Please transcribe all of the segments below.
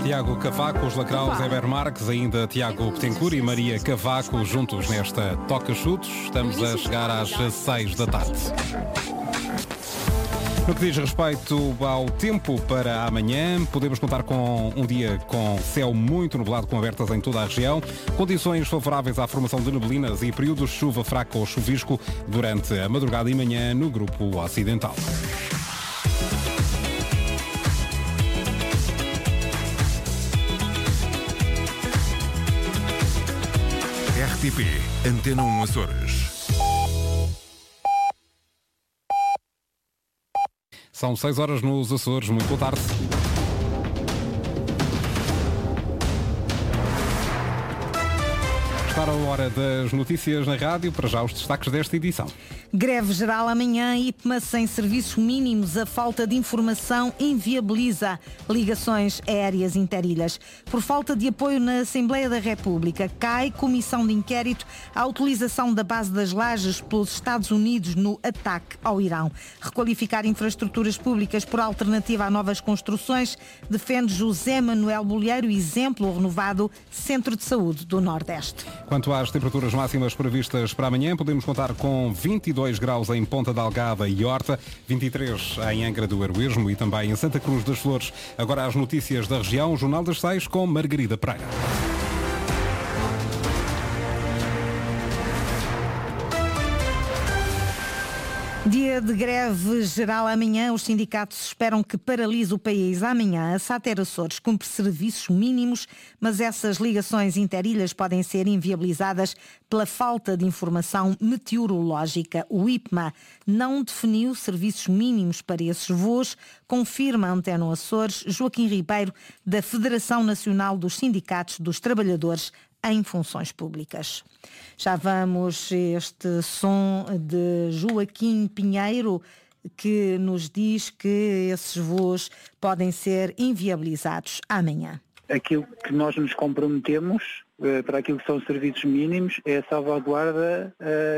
Tiago Cavaco, os Lacraus, Heber Marques, ainda Tiago Betancourt e Maria Cavaco juntos nesta Toca Chutos. Estamos a chegar às 6 da tarde. No que diz respeito ao tempo para amanhã, podemos contar com um dia com céu muito nublado, com abertas em toda a região, condições favoráveis à formação de neblinas e períodos de chuva fraca ou chuvisco durante a madrugada e manhã no grupo ocidental. RTP Antena 1 Açores. São 6 horas nos Açores. Muito boa tarde. Está a hora das notícias na rádio. Para já os destaques desta edição. Greve geral amanhã. IPMA sem serviços mínimos. A falta de informação inviabiliza ligações aéreas interilhas. Por falta de apoio na Assembleia da República, cai comissão de inquérito à utilização da base das Lajes pelos Estados Unidos no ataque ao Irão. Requalificar infraestruturas públicas por alternativa a novas construções, defende José Manuel Bolheiro, exemplo renovado Centro de Saúde do Nordeste. Quanto às temperaturas máximas previstas para amanhã, podemos contar com 22 graus em Ponta Delgada e Horta, 23 em Angra do Heroísmo e também em Santa Cruz das Flores. Agora as notícias da região, Jornal das 6 com Margarida Pereira. Dia de greve geral amanhã. Os sindicatos esperam que paralise o país amanhã. A SATA Açores cumpre serviços mínimos, mas essas ligações interilhas podem ser inviabilizadas pela falta de informação meteorológica. O IPMA não definiu serviços mínimos para esses voos, confirma a Antena Açores Joaquim Ribeiro, da Federação Nacional dos Sindicatos dos Trabalhadores em Funções Públicas. Já vamos este som de Joaquim Pinheiro, que nos diz que esses voos podem ser inviabilizados amanhã. Aquilo que nós nos comprometemos para aquilo que são serviços mínimos é a salvaguarda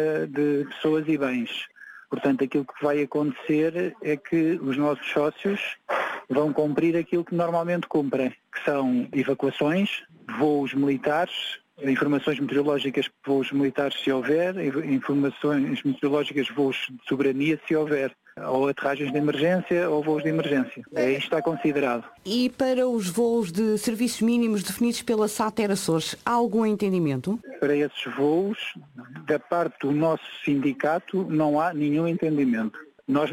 de pessoas e bens. Portanto, aquilo que vai acontecer é que os nossos sócios vão cumprir aquilo que normalmente cumprem, que são evacuações, voos militares, informações meteorológicas de voos militares se houver, informações meteorológicas de voos de soberania se houver, ou aterragens de emergência ou voos de emergência. Isto está considerado. E para os voos de serviços mínimos definidos pela SATA Açores, há algum entendimento? Para esses voos, da parte do nosso sindicato, não há nenhum entendimento. Nós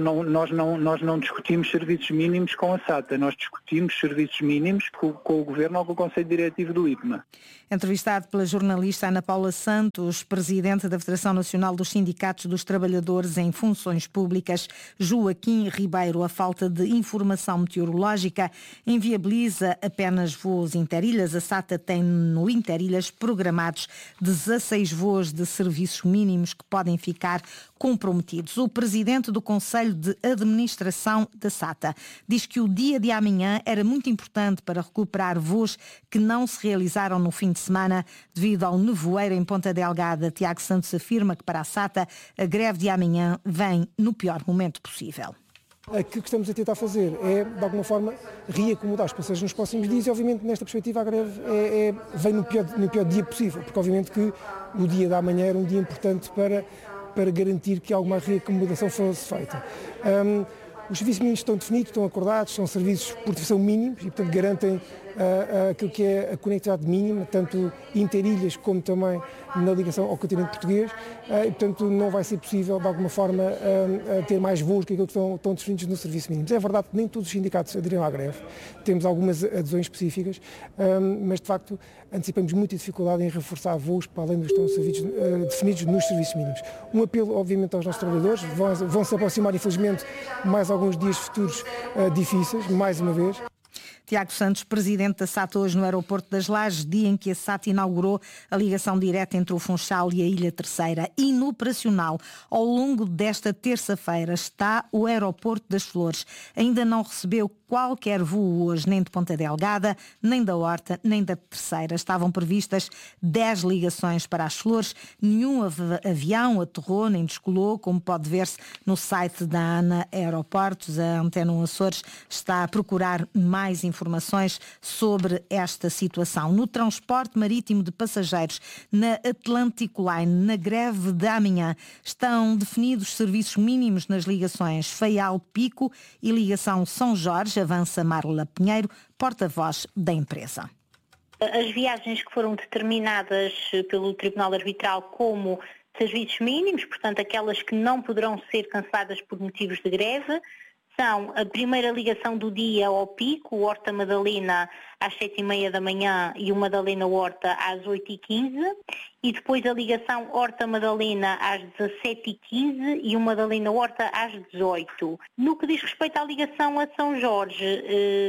não discutimos serviços mínimos com a SATA, nós discutimos serviços mínimos com o Governo ou com o Conselho Diretivo do IPMA. Entrevistado pela jornalista Ana Paula Santos, presidente da Federação Nacional dos Sindicatos dos Trabalhadores em Funções Públicas, Joaquim Ribeiro, a falta de informação meteorológica inviabiliza apenas voos interilhas. A SATA tem no interilhas programados 16 voos de serviços mínimos que podem ficar comprometidos. O presidente do Conselho de Administração da SATA diz que o dia de amanhã era muito importante para recuperar voos que não se realizaram no fim de semana devido ao nevoeiro em Ponta Delgada. Tiago Santos afirma que para a SATA a greve de amanhã vem no pior momento possível. Aquilo que estamos a tentar fazer é, de alguma forma, reacomodar os passageiros nos próximos dias e, obviamente, nesta perspectiva, a greve vem no pior dia possível, porque, obviamente, que o dia da manhã era um dia importante para garantir que alguma reacomodação fosse feita. Os serviços mínimos estão definidos, estão acordados, são serviços por definição mínimos e, portanto, garantem aquilo que é a conectividade mínima, tanto interilhas como também na ligação ao continente português, e, portanto, não vai ser possível, de alguma forma, ter mais voos que aquilo que estão definidos no serviço mínimo. É verdade que nem todos os sindicatos aderiram à greve, temos algumas adesões específicas, mas, de facto, antecipamos muita dificuldade em reforçar voos para além dos que estão definidos nos serviços mínimos. Um apelo, obviamente, aos nossos trabalhadores, vão se aproximar, infelizmente, mais alguns dias futuros difíceis, mais uma vez. Tiago Santos, presidente da SATA, hoje no aeroporto das Lajes, dia em que a SATA inaugurou a ligação direta entre o Funchal e a Ilha Terceira. Inoperacional ao longo desta terça-feira está o aeroporto das Flores. Ainda não recebeu qualquer voo hoje, nem de Ponta Delgada, nem da Horta, nem da Terceira. Estavam previstas 10 ligações para as Flores. Nenhum avião aterrou nem descolou, como pode ver-se no site da ANA Aeroportos. A Antena 1 Açores está a procurar mais informações sobre esta situação. No transporte marítimo de passageiros, na Atlantic Line, na greve de amanhã, estão definidos serviços mínimos nas ligações Faial-Pico e ligação São Jorge. Avança Marla Pinheiro, porta-voz da empresa. As viagens que foram determinadas pelo Tribunal Arbitral como serviços mínimos, portanto aquelas que não poderão ser canceladas por motivos de greve, são a primeira ligação do dia ao Pico, Horta Madalena às 7h30 da manhã e o Madalena Horta às 8h15, e depois a ligação Horta Madalena às 17h15 e o Madalena Horta às 18h. No que diz respeito à ligação a São Jorge,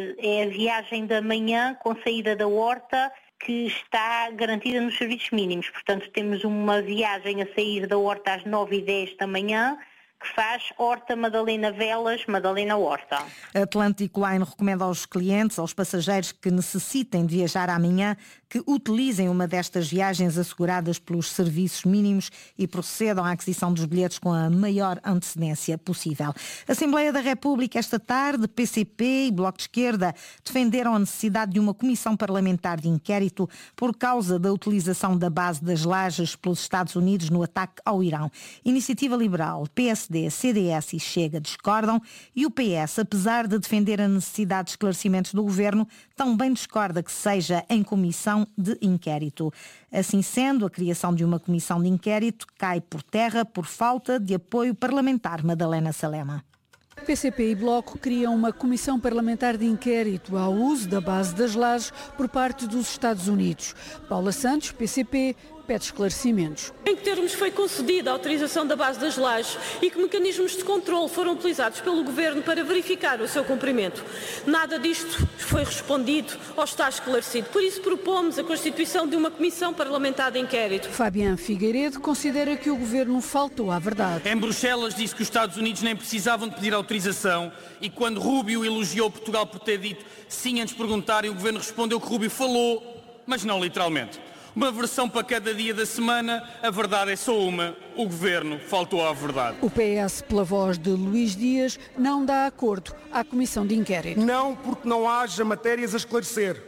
é a viagem da manhã com saída da Horta que está garantida nos serviços mínimos. Portanto, temos uma viagem a sair da Horta às 9h10 da manhã, que faz Horta Madalena Velas, Madalena Horta. A Atlantic Line recomenda aos clientes, aos passageiros que necessitem de viajar amanhã, que utilizem uma destas viagens asseguradas pelos serviços mínimos e procedam à aquisição dos bilhetes com a maior antecedência possível. A Assembleia da República esta tarde, PCP e Bloco de Esquerda defenderam a necessidade de uma comissão parlamentar de inquérito por causa da utilização da base das Lajes pelos Estados Unidos no ataque ao Irão. Iniciativa Liberal, PSD, CDS e Chega discordam e o PS, apesar de defender a necessidade de esclarecimentos do Governo, também discorda que seja em comissão de inquérito. Assim sendo, a criação de uma comissão de inquérito cai por terra por falta de apoio parlamentar. Madalena Salema. PCP e Bloco criam uma comissão parlamentar de inquérito ao uso da base das Lajes por parte dos Estados Unidos. Paula Santos, PCP, pede esclarecimentos. Em que termos foi concedida a autorização da base das Lajes e que mecanismos de controle foram utilizados pelo Governo para verificar o seu cumprimento? Nada disto foi respondido ou está esclarecido. Por isso propomos a constituição de uma comissão parlamentar de inquérito. Fabián Figueiredo considera que o Governo faltou à verdade. Em Bruxelas disse que os Estados Unidos nem precisavam de pedir autorização e quando Rubio elogiou Portugal por ter dito sim antes de perguntarem, o Governo respondeu que Rubio falou, mas não literalmente. Uma versão para cada dia da semana, a verdade é só uma, o Governo faltou à verdade. O PS, pela voz de Luís Dias, não dá acordo à comissão de inquérito. Não porque não haja matérias a esclarecer,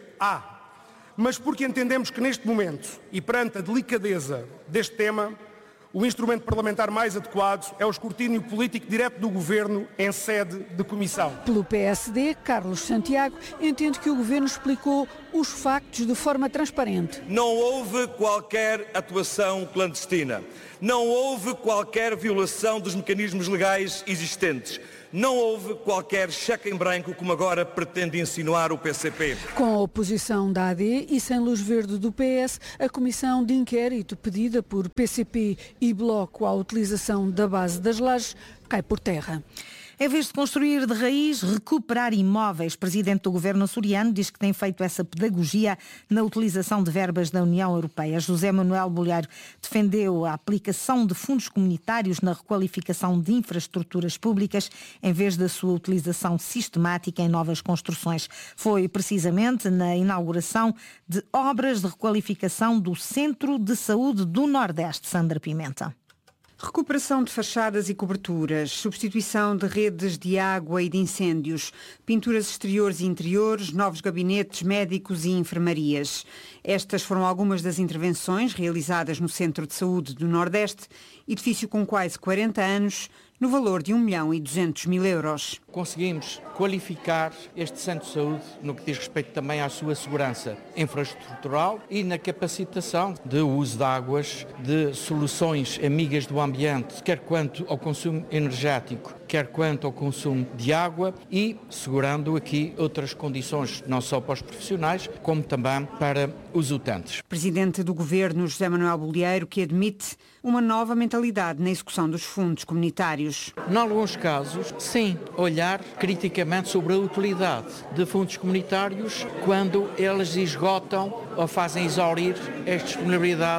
mas porque entendemos que neste momento, e perante a delicadeza deste tema, o instrumento parlamentar mais adequado é o escrutínio político direto do Governo em sede de comissão. Pelo PSD, Carlos Santiago entende que o Governo explicou os factos de forma transparente. Não houve qualquer atuação clandestina. Não houve qualquer violação dos mecanismos legais existentes. Não houve qualquer cheque em branco, como agora pretende insinuar o PCP. Com a oposição da AD e sem luz verde do PS, a comissão de inquérito pedida por PCP e Bloco à utilização da base das Lajes cai por terra. Em vez de construir de raiz, recuperar imóveis. O presidente do governo açoriano diz que tem feito essa pedagogia na utilização de verbas da União Europeia. José Manuel Bolheiro defendeu a aplicação de fundos comunitários na requalificação de infraestruturas públicas em vez da sua utilização sistemática em novas construções. Foi precisamente na inauguração de obras de requalificação do Centro de Saúde do Nordeste. Sandra Pimenta. Recuperação de fachadas e coberturas, substituição de redes de água e de incêndios, pinturas exteriores e interiores, novos gabinetes médicos e enfermarias. Estas foram algumas das intervenções realizadas no Centro de Saúde do Nordeste, edifício com quase 40 anos, no valor de 1.200.000 euros. Conseguimos qualificar este Centro de Saúde no que diz respeito também à sua segurança infraestrutural e na capacitação de uso de águas, de soluções amigas do ambiente, quer quanto ao consumo energético, quer quanto ao consumo de água e segurando aqui outras condições, não só para os profissionais, como também para os utentes. Presidente do Governo, José Manuel Bolheiro, que admite uma nova mentalidade na execução dos fundos comunitários. Em alguns casos, sim, olhar criticamente sobre a utilidade de fundos comunitários quando eles esgotam ou fazem exaurir as disponibilidades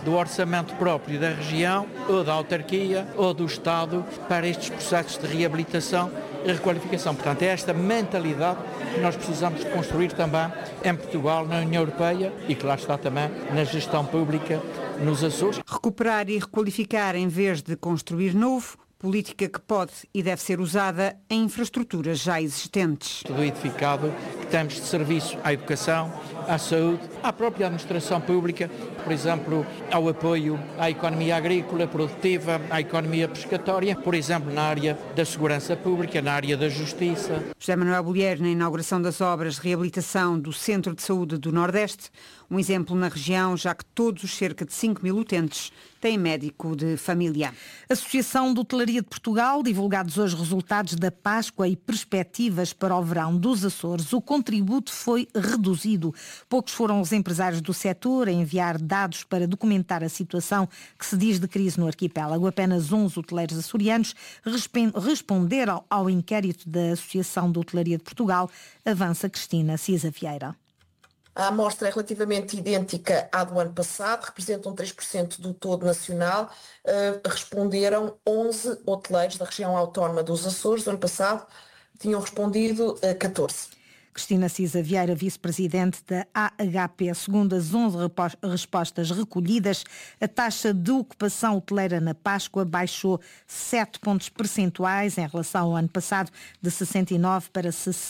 do orçamento próprio da região, ou da autarquia, ou do Estado, para estes processos de reabilitação e requalificação. Portanto, é esta mentalidade que nós precisamos de construir também em Portugal, na União Europeia e que lá está também na gestão pública nos Açores. Recuperar e requalificar em vez de construir novo, política que pode e deve ser usada em infraestruturas já existentes. Todo edificado que temos de serviço à educação, à saúde, à própria administração pública, por exemplo, ao apoio à economia agrícola, produtiva, à economia pescatória, por exemplo, na área da segurança pública, na área da justiça. José Manuel Bolheiro, na inauguração das obras de reabilitação do Centro de Saúde do Nordeste, um exemplo na região, já que todos os cerca de 5.000 utentes têm médico de família. Associação de Hotelaria de Portugal, divulgados hoje resultados da Páscoa e perspectivas para o verão dos Açores. O contributo foi reduzido. Poucos foram os empresários do setor a enviar dados para documentar a situação que se diz de crise no arquipélago. Apenas 11 hoteleiros açorianos responderam ao inquérito da Associação de Hotelaria de Portugal, avança Cristina Cisa Vieira. A amostra é relativamente idêntica à do ano passado, representam 3% do todo nacional. Responderam 11 hoteleiros da região autónoma dos Açores. Do ano passado tinham respondido 14. Cristina Cisa Vieira, vice-presidente da AHP. Segundo as 11 respostas recolhidas, a taxa de ocupação hoteleira na Páscoa baixou 7 pontos percentuais em relação ao ano passado, de 69% para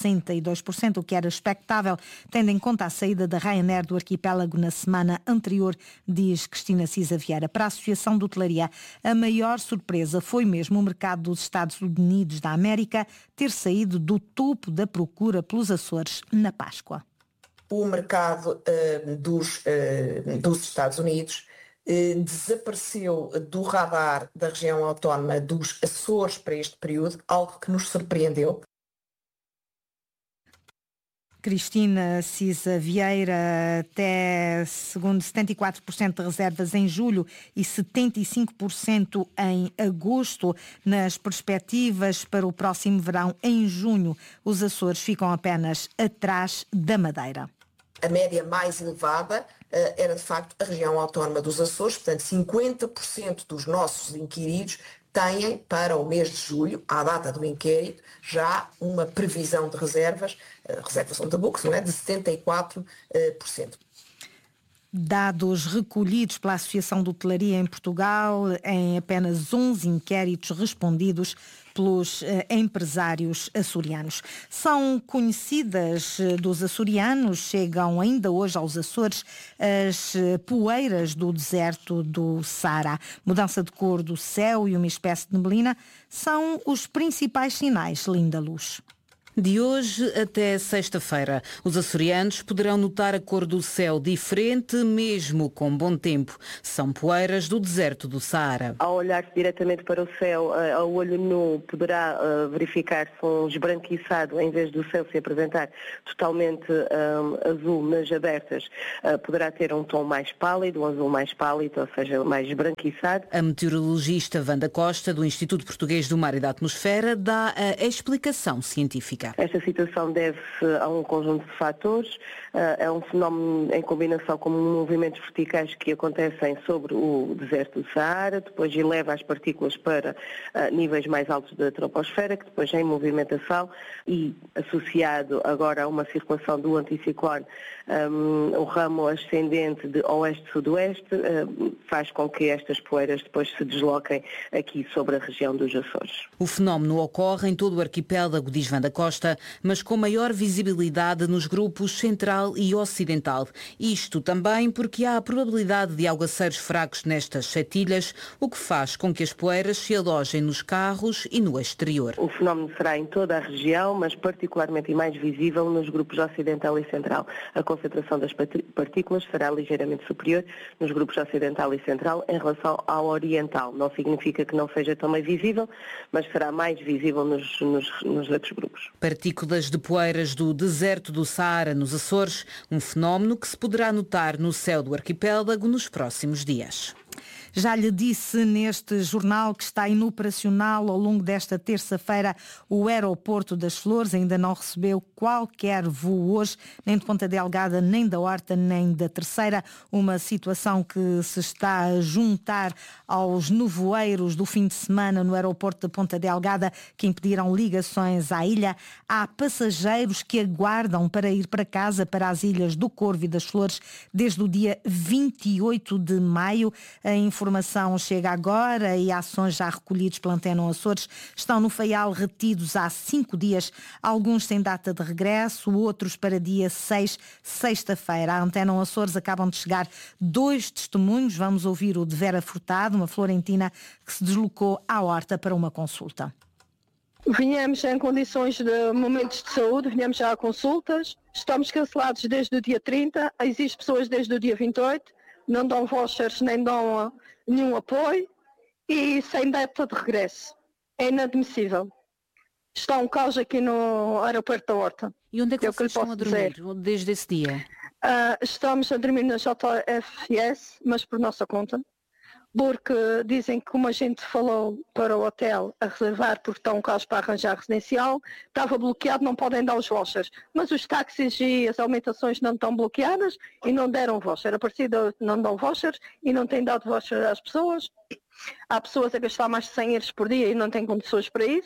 62%, o que era expectável, tendo em conta a saída da Ryanair do arquipélago na semana anterior, diz Cristina Cisa Vieira. Para a Associação de Hotelaria, a maior surpresa foi mesmo o mercado dos Estados Unidos da América ter saído do topo da procura pelos Açores na Páscoa. O mercado dos Estados Unidos desapareceu do radar da região autónoma dos Açores para este período, algo que nos surpreendeu. Cristina Cisa Vieira, até segundo 74% de reservas em julho e 75% em agosto. Nas perspectivas para o próximo verão, em junho, os Açores ficam apenas atrás da Madeira. A média mais elevada era, de facto, a região autónoma dos Açores, portanto 50% dos nossos inquiridos têm para o mês de julho, à data do inquérito, já uma previsão de reservas, reservas on the books, não é? De 74%. Dados recolhidos pela Associação de Hotelaria em Portugal em apenas 11 inquéritos respondidos pelos empresários açorianos. São conhecidas dos açorianos, chegam ainda hoje aos Açores as poeiras do deserto do Saara. Mudança de cor do céu e uma espécie de neblina são os principais sinais, Linda Luz. De hoje até sexta-feira, os açorianos poderão notar a cor do céu diferente, mesmo com bom tempo. São poeiras do deserto do Saara. Ao olhar diretamente para o céu, ao olho nu, poderá verificar-se um esbranquiçado, em vez do céu se apresentar totalmente azul nas abertas, poderá ter um tom mais pálido, um azul mais pálido, ou seja, mais esbranquiçado. A meteorologista Wanda Costa, do Instituto Português do Mar e da Atmosfera, dá a explicação científica. Esta situação deve-se a um conjunto de fatores, é um fenómeno em combinação com movimentos verticais que acontecem sobre o deserto do Saara, depois eleva as partículas para níveis mais altos da troposfera, que depois em movimentação e associado agora a uma circulação do anticiclone, o ramo ascendente de oeste-sudoeste, faz com que estas poeiras depois se desloquem aqui sobre a região dos Açores. O fenómeno ocorre em todo o arquipélago, diz Wanda Costa, mas com maior visibilidade nos grupos central e ocidental. Isto também porque há a probabilidade de aguaceiros fracos nestas 7 ilhas, o que faz com que as poeiras se alojem nos carros e no exterior. O fenómeno será em toda a região, mas particularmente e mais visível nos grupos ocidental e central. A concentração das partículas será ligeiramente superior nos grupos ocidental e central em relação ao oriental. Não significa que não seja também visível, mas será mais visível nos outros grupos. Partículas de poeiras do deserto do Saara nos Açores, um fenómeno que se poderá notar no céu do arquipélago nos próximos dias. Já lhe disse neste jornal que está inoperacional ao longo desta terça-feira o aeroporto das Flores. Ainda não recebeu qualquer voo hoje, nem de Ponta Delgada, nem da Horta, nem da Terceira. Uma situação que se está a juntar aos nevoeiros do fim de semana no aeroporto de Ponta Delgada, que impediram ligações à ilha. Há passageiros que aguardam para ir para casa, para as ilhas do Corvo e das Flores, desde o dia 28 de maio. A informação chega agora e ações já recolhidos pela Antena Açores estão no Faial retidos há 5 dias, alguns sem data de regresso, outros para dia 6, sexta-feira. A Antena Açores acabam de chegar 2 testemunhos. Vamos ouvir o de Vera Furtado, uma florentina que se deslocou à Horta para uma consulta. Vinhamos em condições de momentos de saúde, vinhamos já a consultas, estamos cancelados desde o dia 30, existem pessoas desde o dia 28, não dão vouchers nem dão nenhum apoio e sem data de regresso. É inadmissível. Está um caos aqui no aeroporto da Horta. E onde é que vocês estão a dormir desde esse dia? Estamos a dormir na JFS, mas por nossa conta. Porque dizem que como a gente falou para o hotel a reservar porque está um caos para arranjar residencial, estava bloqueado, não podem dar os vouchers. Mas os táxis e as alimentações não estão bloqueadas e não deram voucher. A partida não dão vouchers e não têm dado voucher às pessoas. Há pessoas a gastar mais de 100 euros por dia e não têm condições para isso.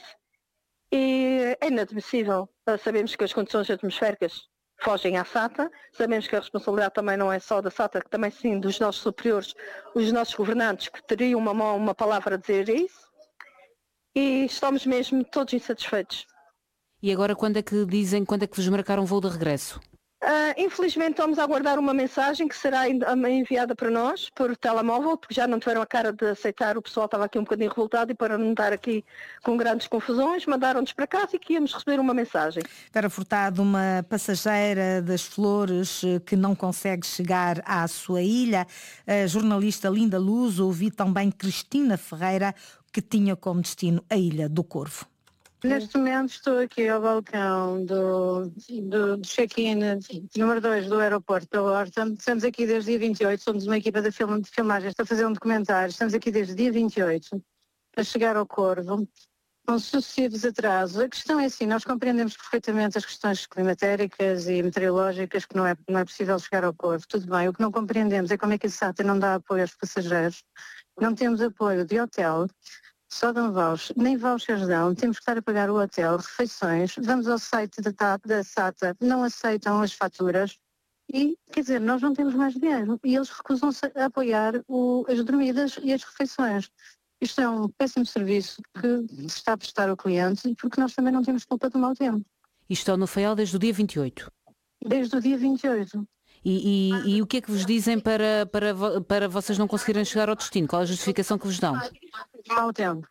E é inadmissível. Sabemos que as condições atmosféricas fogem à SATA, sabemos que a responsabilidade também não é só da SATA, que também sim dos nossos superiores, os nossos governantes que teriam uma palavra a dizer isso, e estamos mesmo todos insatisfeitos. E agora quando é que vos marcaram voo de regresso? Infelizmente estamos a aguardar uma mensagem que será enviada para nós por telemóvel, porque já não tiveram a cara de aceitar, o pessoal estava aqui um bocadinho revoltado e para não estar aqui com grandes confusões, mandaram-nos para casa e que íamos receber uma mensagem. Vera Furtado, uma passageira das Flores que não consegue chegar à sua ilha. A jornalista Linda Luz, ouvi também Cristina Ferreira, que tinha como destino a Ilha do Corvo. Neste momento estou aqui ao balcão do check-in número 2 do aeroporto da Horta. Estamos aqui desde o dia 28, somos uma equipa de filmagem, estou a fazer um documentário. Estamos aqui desde o dia 28 para chegar ao Corvo, com sucessivos atrasos. A questão é assim, nós compreendemos perfeitamente as questões climatéricas e meteorológicas, que não é possível chegar ao Corvo. Tudo bem, o que não compreendemos é como é que a SATA não dá apoio aos passageiros. Não temos apoio de hotel. Só dão vouchers, nem vouchers dão, temos que estar a pagar o hotel, refeições, vamos ao site da SATA, não aceitam as faturas e, quer dizer, nós não temos mais dinheiro e eles recusam-se a apoiar as dormidas e as refeições. Isto é um péssimo serviço que se está a prestar ao cliente porque nós também não temos culpa do mau tempo. E estão no Faial desde o dia 28? Desde o dia 28. E o que é que vos dizem para vocês não conseguirem chegar ao destino? Qual é a justificação que vos dão? Mau tempo.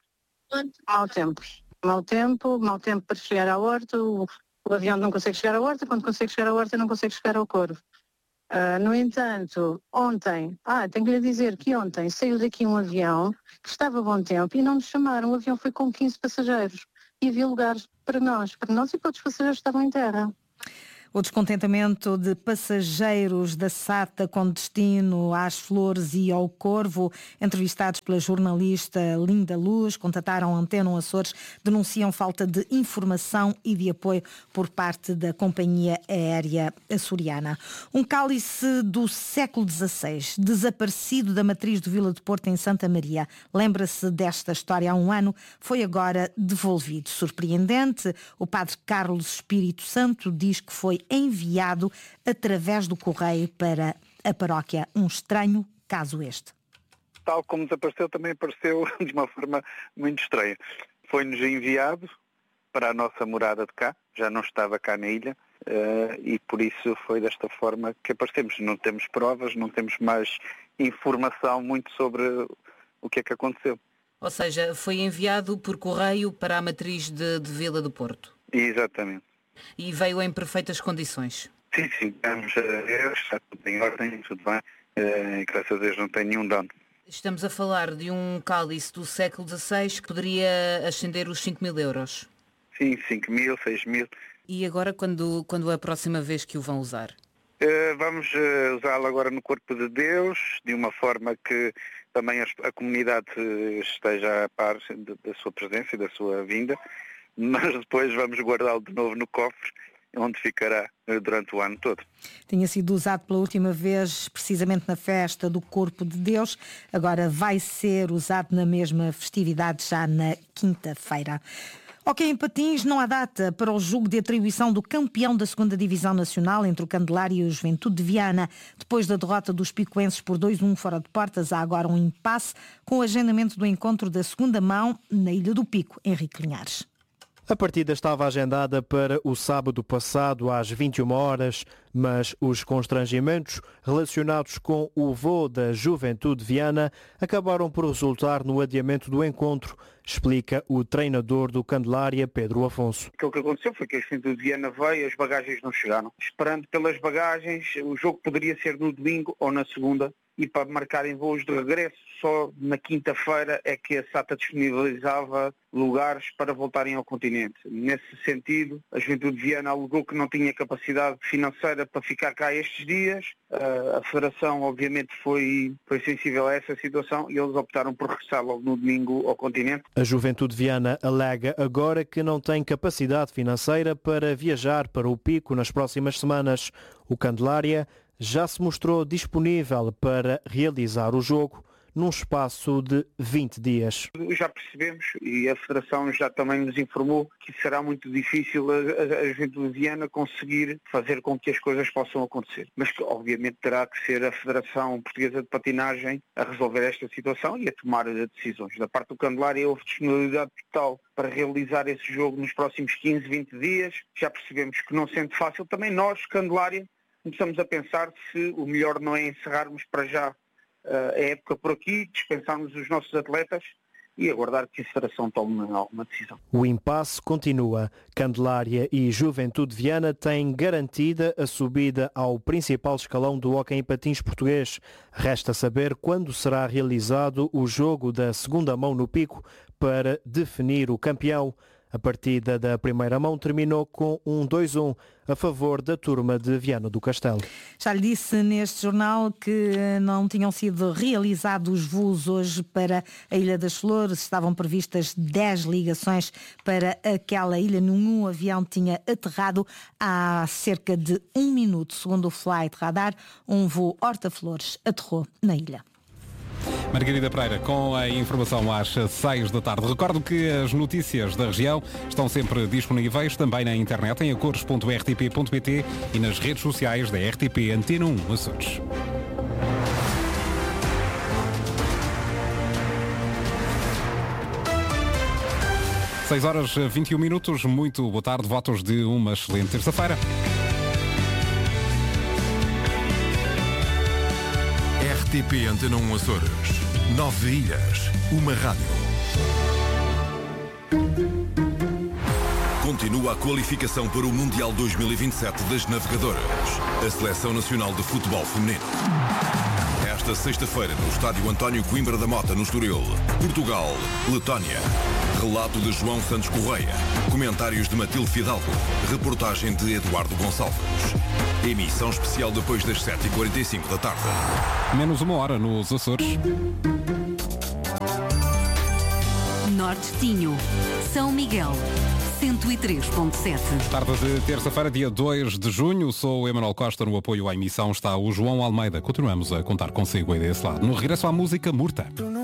Mau tempo para chegar à Horta. O avião não consegue chegar à Horta. Quando consegue chegar à Horta, não consegue chegar ao Corvo. No entanto, ontem, tenho que lhe dizer que ontem saiu daqui um avião que estava a bom tempo e não nos chamaram. O avião foi com 15 passageiros e havia lugares para nós e para outros passageiros que estavam em terra. O descontentamento de passageiros da SATA com destino às Flores e ao Corvo, entrevistados pela jornalista Linda Luz, contataram a Antena Açores, denunciam falta de informação e de apoio por parte da companhia aérea açoriana. Um cálice do século XVI, desaparecido da matriz do Vila do Porto em Santa Maria. Lembra-se desta história há um ano, foi agora devolvido. Surpreendente, o padre Carlos Espírito Santo diz que foi enviado através do correio para a paróquia. Um estranho caso este. Tal como desapareceu, também apareceu de uma forma muito estranha. Foi-nos enviado para a nossa morada de cá, já não estava cá na ilha, e por isso foi desta forma que aparecemos. Não temos provas, não temos mais informação muito sobre o que é que aconteceu. Ou seja, foi enviado por correio para a matriz de Vila do Porto. Exatamente. E veio em perfeitas condições? Sim, estamos a ver, está tudo em ordem, tudo bem, e graças a Deus não tem nenhum dano. Estamos a falar de um cálice do século XVI que poderia ascender os 5.000 euros. Sim, 5.000, 6.000. E agora quando é a próxima vez que o vão usar? Vamos usá-lo agora no corpo de Deus, de uma forma que também a comunidade esteja a par da sua presença e da sua vinda, mas depois vamos guardá-lo de novo no cofre, onde ficará durante o ano todo. Tinha sido usado pela última vez precisamente na festa do Corpo de Deus, agora vai ser usado na mesma festividade já na quinta-feira. Ok, em Patins não há data para o jogo de atribuição do campeão da 2ª Divisão Nacional entre o Candelária e o Juventude de Viana. Depois da derrota dos picoenses por 2-1 fora de portas, há agora um impasse com o agendamento do encontro da segunda mão na Ilha do Pico. Henrique Linhares. A partida estava agendada para o sábado passado às 21 horas, mas os constrangimentos relacionados com o voo da Juventude de Viana acabaram por resultar no adiamento do encontro, explica o treinador do Candelária, Pedro Afonso. O que aconteceu foi que a Juventude de Viana veio e as bagagens não chegaram. Esperando pelas bagagens, o jogo poderia ser no domingo ou na segunda, e para marcarem voos de regresso só na quinta-feira é que a SATA disponibilizava lugares para voltarem ao continente. Nesse sentido, a Juventude de Viana alegou que não tinha capacidade financeira para ficar cá estes dias. A Federação obviamente foi sensível a essa situação e eles optaram por regressar logo no domingo ao continente. A Juventude de Viana alega agora que não tem capacidade financeira para viajar para o Pico nas próximas semanas. O Candelária já se mostrou disponível para realizar o jogo num espaço de 20 dias. Já percebemos e a Federação já também nos informou que será muito difícil a Juventude de Viana conseguir fazer com que as coisas possam acontecer. Mas que obviamente terá que ser a Federação Portuguesa de Patinagem a resolver esta situação e a tomar decisões. Da parte do Candelária houve disponibilidade total para realizar esse jogo nos próximos 15, 20 dias. Já percebemos que não sendo fácil, também nós, Candelária, começamos a pensar se o melhor não é encerrarmos para já a época por aqui, dispensarmos os nossos atletas e aguardar que a Federação tome alguma decisão. O impasse continua. Candelária e Juventude de Viana têm garantida a subida ao principal escalão do hóquei em patins português. Resta saber quando será realizado o jogo da segunda mão no Pico para definir o campeão. A partida da primeira mão terminou com um 2-1 a favor da turma de Viana do Castelo. Já lhe disse neste jornal que não tinham sido realizados voos hoje para a Ilha das Flores. Estavam previstas 10 ligações para aquela ilha. Nenhum avião tinha aterrado há cerca de 1 minuto. Segundo o Flight Radar, um voo Horta-Flores aterrou na ilha. Margarida Pereira, com a informação às 6 da tarde. Recordo que as notícias da região estão sempre disponíveis também na internet em acores.rtp.pt e nas redes sociais da RTP Antena 1 Açores. Seis horas 21 minutos. Muito boa tarde. Votos de uma excelente terça-feira. RTP Antena 1 Açores. 9 ilhas, uma rádio. Continua a qualificação para o Mundial 2027 das Navegadoras. A Seleção Nacional de Futebol Feminino. Esta sexta-feira, no estádio António Coimbra da Mota, no Estoril. Portugal, Letónia. Relato de João Santos Correia. Comentários de Matilde Fidalgo. Reportagem de Eduardo Gonçalves. Emissão especial depois das 7h45 da tarde. Menos uma hora nos Açores. Norte Tinho, São Miguel, 103.7. Tarde de terça-feira, dia 2 de junho. Sou o Emanuel Costa. No apoio à emissão está o João Almeida. Continuamos a contar consigo aí desse lado. No regresso à música, Murta.